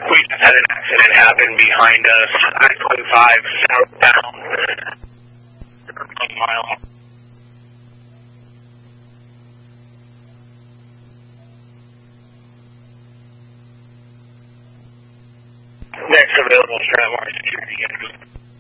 We just had an accident happen behind us, I-25 southbound, 1 mile. Next available Stratovar security.